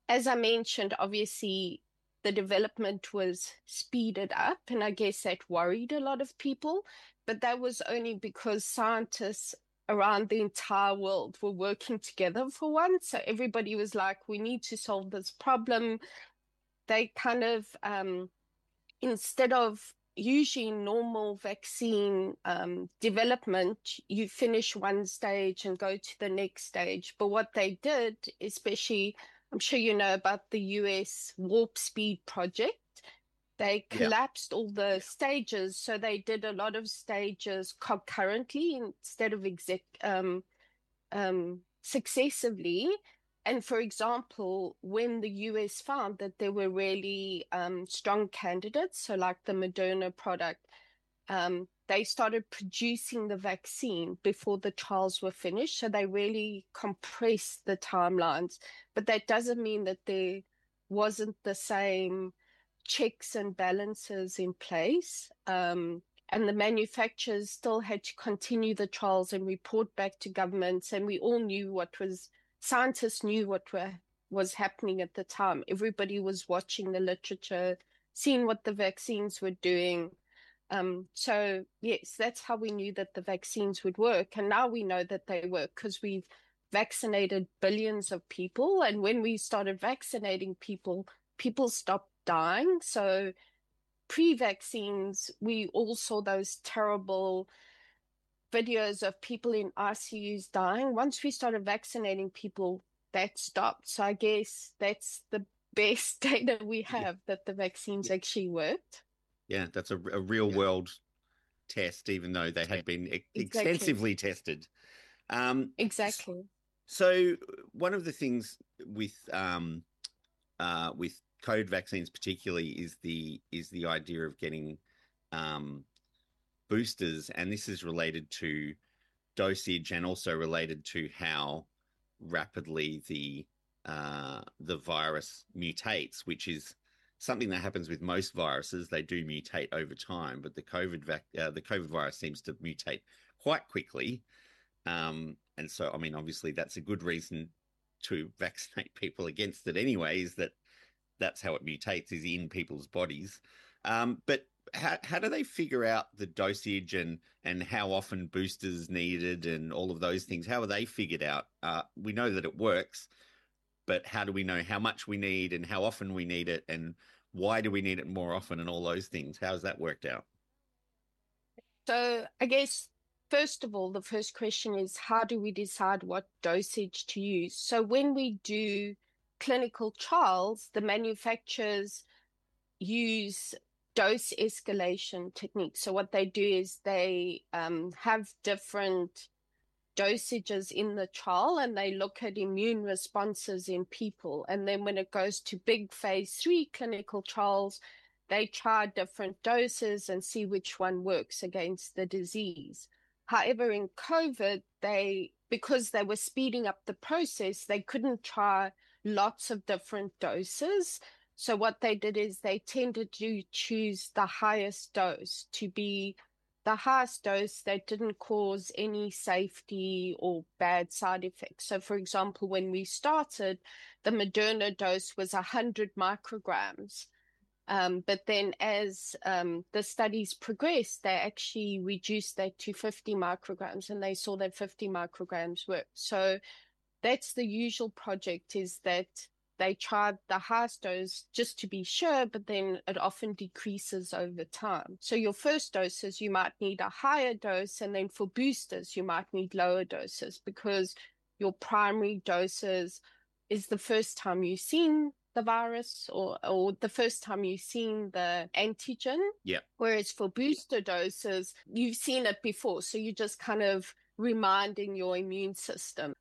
as I mentioned, obviously the development was speeded up, and I guess that worried a lot of people. But that was only because scientists around the entire world were working together for once. So everybody was like, we need to solve this problem. They kind of, instead of usually normal vaccine development, you finish one stage and go to the next stage. But what they did, especially, I'm sure you know about the US Warp Speed project. They Yeah. collapsed all the stages, so they did a lot of stages concurrently instead of successively. And for example, when the US found that there were really strong candidates, so like the Moderna product, they started producing the vaccine before the trials were finished. So they really compressed the timelines. But that doesn't mean that there wasn't the same checks and balances in place. And the manufacturers still had to continue the trials and report back to governments. And we all knew scientists knew was happening at the time. Everybody was watching the literature, seeing what the vaccines were doing. So yes, that's how we knew that the vaccines would work. And now we know that they work because we've vaccinated billions of people. And when we started vaccinating people, people stopped dying. So pre-vaccines, we all saw those terrible videos of people in ICUs dying. Once we started vaccinating people, that stopped. So I guess that's the best data we Yeah. have that the vaccines actually worked. Yeah, that's a real world test, even though they had been Exactly. extensively tested. Um, s- Exactly. so one of the things with COVID vaccines particularly is the idea of getting um, boosters, and this is related to dosage and also related to how rapidly the virus mutates, which is something that happens with most viruses. They do mutate over time, but the COVID virus seems to mutate quite quickly. And so, I mean, obviously, that's a good reason to vaccinate people against it anyway, is that that's how it mutates, is in people's bodies. But how do they figure out the dosage and how often boosters needed and all of those things? How are they figured out? We know that it works, but how do we know how much we need and how often we need it and why do we need it more often and all those things? How's that worked out? So I guess, first of all, the first question is how do we decide what dosage to use? So when we do clinical trials, the manufacturers use dose escalation techniques. So what they do is they have different dosages in the trial and they look at immune responses in people. And then when it goes to big phase 3 clinical trials, they try different doses and see which one works against the disease. However, in COVID, because they were speeding up the process, they couldn't try lots of different doses. So what they did is they tended to choose the highest dose to be the highest dose that didn't cause any safety or bad side effects. So, for example, when we started, the Moderna dose was 100 micrograms. But then as the studies progressed, they actually reduced that to 50 micrograms and they saw that 50 micrograms worked. So that's the usual project is that they tried the highest dose just to be sure, but then it often decreases over time. So your first doses, you might need a higher dose, and then for boosters, you might need lower doses because your primary doses is the first time you've seen the virus or the first time you've seen the antigen. Yeah. Whereas for booster doses, you've seen it before. So you just kind of reminding your immune system